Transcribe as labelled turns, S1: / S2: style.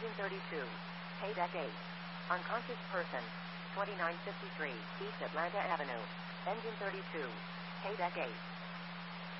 S1: Engine 32. Paydeck 8. Unconscious person. 2953 East Atlanta Avenue. Engine 32. Paydeck 8.